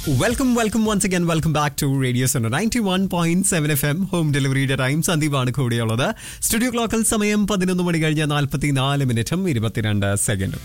Welcome once again. Welcome back to Radio Sonora 91.7 FM. Home delivery time. സന്ദീപാണ് കൂടിയുള്ളത്. Studio ക്ലോക്കിൽ സമയം 11 മണി കഴിഞ്ഞ 44 മിനിറ്റും 22 സെക്കൻഡും.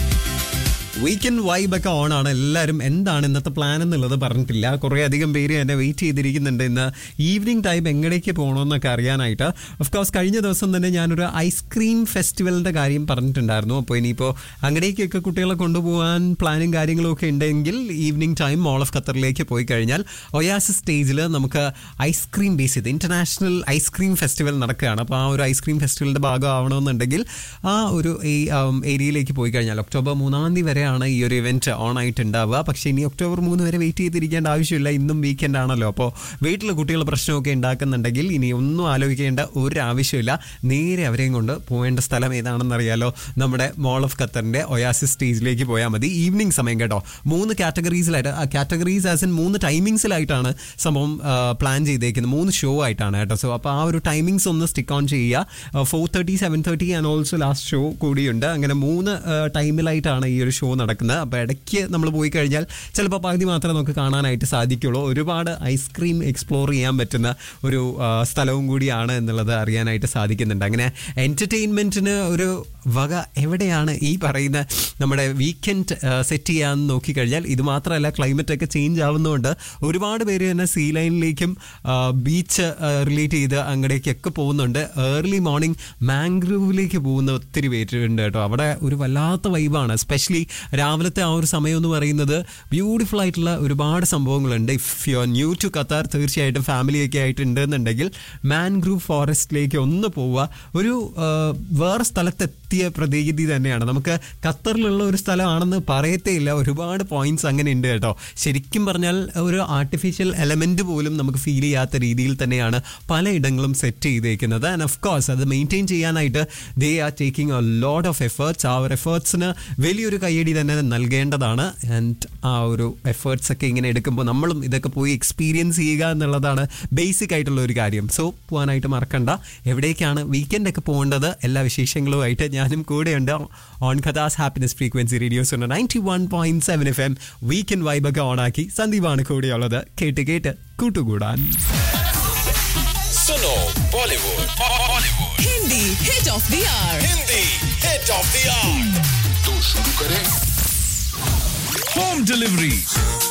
വീക്കെൻഡ് വൈബൊക്കെ ഓണാണ്. എല്ലാവരും എന്താണ് ഇന്നത്തെ പ്ലാൻ എന്നുള്ളത് പറഞ്ഞിട്ടില്ല. കുറേ അധികം പേര് എന്നെ വെയിറ്റ് ചെയ്തിരിക്കുന്നുണ്ട് ഇന്ന് ഈവനിങ് ടൈം എങ്ങടേക്ക് പോകണമെന്നൊക്കെ അറിയാനായിട്ട്. ഓഫ് കോഴ്സ് കഴിഞ്ഞ ദിവസം തന്നെ ഞാനൊരു ഐസ്ക്രീം ഫെസ്റ്റിവലിൻ്റെ കാര്യം പറഞ്ഞിട്ടുണ്ടായിരുന്നു. അപ്പോൾ ഇനിയിപ്പോൾ അങ്ങടേക്കൊക്കെ കുട്ടികളെ കൊണ്ടുപോകാൻ പ്ലാനും കാര്യങ്ങളും ഒക്കെ ഉണ്ടെങ്കിൽ ഈവനിങ് ടൈം മോൾ ഓഫ് ഖത്തറിലേക്ക് പോയി കഴിഞ്ഞാൽ ഒയാസിസ് സ്റ്റേജിൽ നമുക്ക് ഐസ്ക്രീം ബേസ് ചെയ്ത് ഇൻ്റർനാഷണൽ ഐസ്ക്രീം ഫെസ്റ്റിവൽ നടക്കുകയാണ്. അപ്പോൾ ആ ഒരു ഐസ്ക്രീം ഫെസ്റ്റിവലിൻ്റെ ഭാഗമാവണമെന്നുണ്ടെങ്കിൽ ആ ഒരു ഏരിയയിലേക്ക് പോയി കഴിഞ്ഞാൽ ഒക്ടോബർ 3 വരെ ഈ ഒരു ഇവന്റ് ഓൺ ആയിട്ട് ഉണ്ടാവുക. പക്ഷേ ഇനി ഒക്ടോബർ 3 വരെ വെയിറ്റ് ചെയ്തിരിക്കേണ്ട ആവശ്യമില്ല. ഇന്നും വീക്കെൻഡ് ആണല്ലോ. അപ്പോൾ വീട്ടിൽ കുട്ടികൾ പ്രശ്നമൊക്കെ ഉണ്ടാക്കുന്നുണ്ടെങ്കിൽ ഇനി ഒന്നും ആലോചിക്കേണ്ട ഒരു ആവശ്യമില്ല. നേരെ അവരെയും കൊണ്ട് പോകേണ്ട സ്ഥലം ഏതാണെന്നറിയാലോ, നമ്മുടെ മോൾ ഓഫ് ഖത്തറിന്റെ ഒയാസിസ് സ്റ്റേജിലേക്ക് പോയാൽ മതി. ഈവനിങ് സമയം കേട്ടോ. 3 കാറ്റഗറീസിലായിട്ട്, കാറ്റഗറീസ് ആസ് ഇൻ 3 ടൈമിങ്സിലായിട്ടാണ് സംഭവം പ്ലാൻ ചെയ്തേക്കുന്നത്. 3 ഷോ ആയിട്ടാണ് കേട്ടോ. സോ അപ്പോൾ ആ ഒരു ടൈമിങ്സ് ഒന്ന് സ്റ്റിക്ക് ഓൺ ചെയ്യുക. 4:30, 7:30 ആൻഡ് ഓൾസോ ലാസ്റ്റ് ഷോ കൂടിയുണ്ട്. അങ്ങനെ 3 ടൈമിലായിട്ടാണ് ഈ ഒരു ഷോ നടക്കുന്നത്. അപ്പോൾ ഇടയ്ക്ക് നമ്മൾ പോയി കഴിഞ്ഞാൽ ചിലപ്പോൾ പകുതി മാത്രമേ നമുക്ക് കാണാനായിട്ട് സാധിക്കുള്ളൂ. ഒരുപാട് ഐസ്ക്രീം എക്സ്പ്ലോർ ചെയ്യാൻ പറ്റുന്ന ഒരു സ്ഥലവും കൂടിയാണ് എന്നുള്ളത് അറിയാനായിട്ട് സാധിക്കുന്നുണ്ട്. അങ്ങനെ എൻ്റർടൈൻമെൻറ്റിന് ഒരു വക എവിടെയാണ് ഈ പറയുന്ന നമ്മുടെ വീക്കെൻഡ് സെറ്റ് ചെയ്യാമെന്ന് നോക്കിക്കഴിഞ്ഞാൽ ഇത് മാത്രമല്ല, ക്ലൈമറ്റൊക്കെ ചേഞ്ച് ആവുന്നതുകൊണ്ട് ഒരുപാട് പേര് തന്നെ സീ ലൈനിലേക്കും ബീച്ച് റിലേറ്റ് ചെയ്ത് അങ്ങടേക്കൊക്കെ പോകുന്നുണ്ട്. ഏർലി മോർണിംഗ് മാംഗ്രൂവിലേക്ക് പോകുന്ന ഒത്തിരി പേരുണ്ട് കേട്ടോ. അവിടെ ഒരു വല്ലാത്ത വൈബാണ്. എസ്പെഷ്യലി രാവിലത്തെ ആ ഒരു സമയം എന്ന് പറയുന്നത് ബ്യൂട്ടിഫുൾ ആയിട്ടുള്ള ഒരുപാട് സംഭവങ്ങളുണ്ട്. If you are new to Qatar, തീർച്ചയായിട്ടും ഫാമിലിയൊക്കെ ആയിട്ട് ഉണ്ടെന്നുണ്ടെങ്കിൽ മാൻഗ്രൂവ് ഫോറസ്റ്റിലേക്ക് ഒന്ന് പോവുക. ഒരു വേറെ സ്ഥലത്തെത്തിയ പ്രതീതി തന്നെയാണ്. നമുക്ക് ഖത്തറിലുള്ള ഒരു സ്ഥലമാണെന്ന് പറയത്തേയില്ല. ഒരുപാട് പോയിന്റ്സ് അങ്ങനെ ഉണ്ട് കേട്ടോ. ശരിക്കും പറഞ്ഞാൽ ഒരു ആർട്ടിഫിഷ്യൽ എലമെന്റ് പോലും നമുക്ക് ഫീൽ ചെയ്യാത്ത രീതിയിൽ തന്നെയാണ് പലയിടങ്ങളും സെറ്റ് ചെയ്തേക്കുന്നത്. ആൻഡ് ഓഫ് കോഴ്സ് അത് മെയിൻറ്റെയിൻ ചെയ്യാനായിട്ട് they are taking a lot of efforts. ആ ഒരു എഫേർട്സിന് വലിയൊരു കയ്യടി തന്നെ നൽകേണ്ടതാണ്. ആൻഡ് ആ ഒരു എഫേർട്സ് ഒക്കെ ഇങ്ങനെ എടുക്കുമ്പോൾ നമ്മളും ഇതൊക്കെ പോയി എക്സ്പീരിയൻസ് ചെയ്യുക എന്നുള്ളതാണ് ബേസിക് ആയിട്ടുള്ള ഒരു കാര്യം. സോ പോകാനായിട്ട് മറക്കണ്ട. എവിടേക്കാണ് വീക്കെൻഡ് ഒക്കെ പോകേണ്ടത്, എല്ലാ വിശേഷങ്ങളുമായിട്ട് ഞാനും കൂടെയുണ്ട് on ഖത്താസ് happiness frequency radio സോണ 91.7 FM. Weekend വൈബൊക്കെ ഓണാക്കി സന്ദീപാണ് കൂടെയുള്ളത്. കേട്ട് കേട്ട് കൂട്ടുകൂടാൻ. Hindi hit of the our. तो शुरू करें होम डिलीवरी।